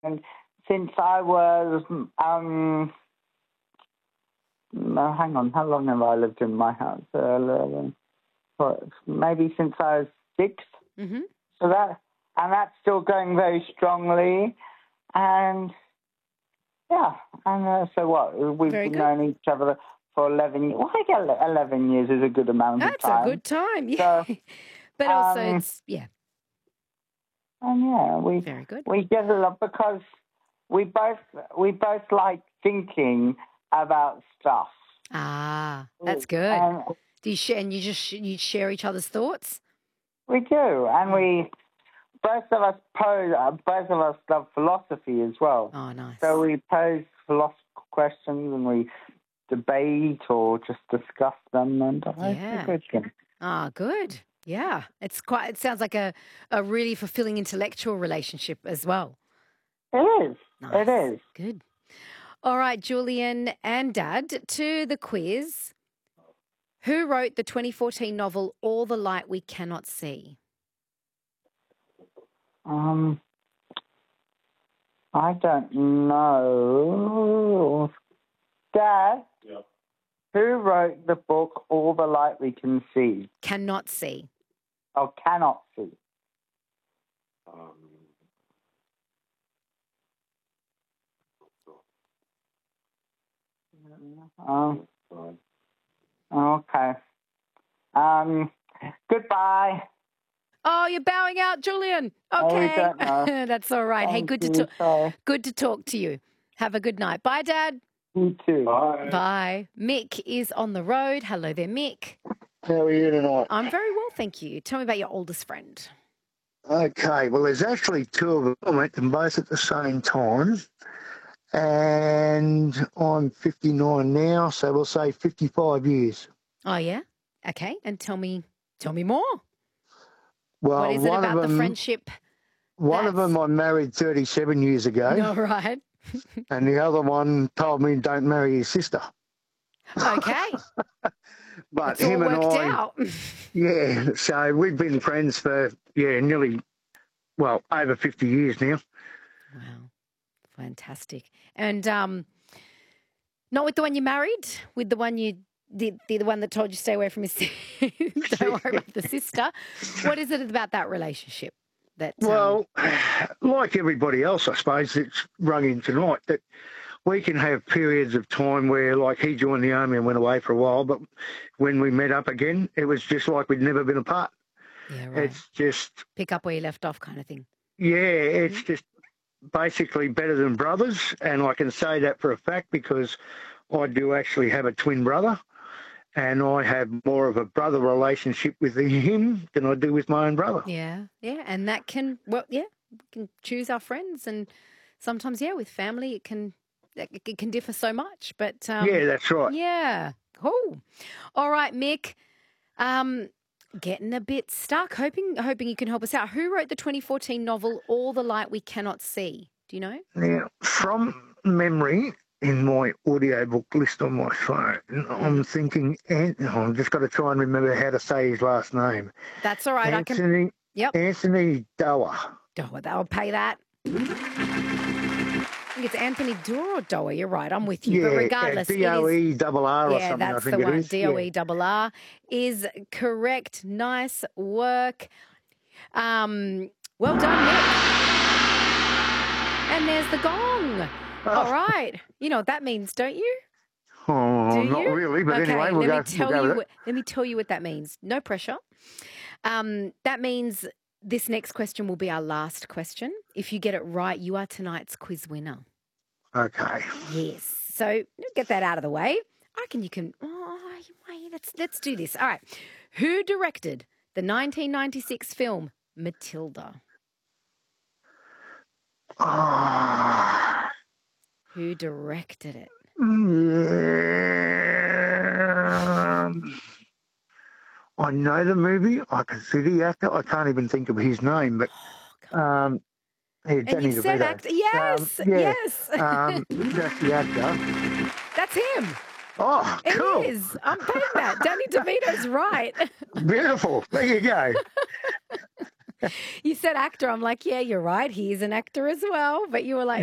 since I was, no, hang on, how long have I lived in my house? 11, maybe since I was 6. Mm-hmm. So that's still going very strongly. And, yeah, and so what? We've known each other for 11 years. Well, I guess 11 years is a good amount of time. That's a good time, yeah. So, but also it's, yeah. And, yeah, very good. We get a lot because we both like thinking about stuff. Ah, that's good. Do you share, and you share each other's thoughts? We do, and both of us love philosophy as well. Oh, nice. So we pose philosophical questions and we debate or just discuss them, and it's a good thing. Ah, good. Yeah, it sounds like a really fulfilling intellectual relationship as well. It is. Nice. It is. Good. All right, Julian and Dad, to the quiz. Who wrote the 2014 novel All the Light We Cannot See? I don't know. Dad? Yep. Who wrote the book All the Light We Can See? Cannot see. Oh, cannot see. Okay. Goodbye. Oh, you're bowing out, Julian. Okay. Oh, we don't know. That's all right. Hey, good to talk to you. Have a good night. Bye, Dad. You too. Bye. Bye. Mick is on the road. Hello there, Mick. How are you tonight? I'm very well, thank you. Tell me about your oldest friend. Okay, well, there's actually 2 of them. I met them both at the same time. And I'm 59 now, so we'll say 55 years. Oh, yeah? Okay, and tell me more. Well, what is it about the friendship? One of them I married 37 years ago. All right. And the other one told me don't marry his sister. Okay. But it's him all and worked I, out. Yeah, so we've been friends for, over 50 years now. Wow. Fantastic. And not with the one you married, with the one the one that told you stay away from his don't worry about the sister. What is it about that relationship? Well, like everybody else, I suppose, it's rung in tonight, that we can have periods of time where, like, he joined the army and went away for a while, but when we met up again, it was just like we'd never been apart. Yeah, right. It's just... pick up where you left off kind of thing. Yeah, it's just basically better than brothers, and I can say that for a fact because I do actually have a twin brother, and I have more of a brother relationship with him than I do with my own brother. Yeah, and that can, we can choose our friends, and sometimes, with family it can differ so much. But yeah, that's right. Yeah, cool. All right, Mick, getting a bit stuck. Hoping you can help us out. Who wrote the 2014 novel All the Light We Cannot See? Do you know? Now, from memory, in my audiobook list on my phone, I'm thinking, I've just got to try and remember how to say his last name. That's all right. Anthony Doerr. Doerr, they'll pay that. I think it's Anthony Doerr or Doerr. You're right. I'm with you. Yeah, but regardless, D-O-E-R-R or something. That's I think the one. it is. D-O-E-R-R is correct. Nice work. Well done, Nick. And there's the gong. All right. You know what that means, don't you? Oh, not really, but okay, anyway, let me tell you what that means. No pressure. That means this next question will be our last question. If you get it right, you are tonight's quiz winner. Okay. Yes. So get that out of the way. I reckon you can. Let's do this. All right. Who directed the 1996 film Matilda? Who directed it? I know the movie. I can see the actor. I can't even think of his name, but Danny you said DeVito. actor. Yes, yes. That's the actor. That's him. Oh, cool. It is. I'm paying that. Danny DeVito's right. Beautiful. There you go. You said actor. I'm like, yeah, you're right. He's an actor as well. But you were like,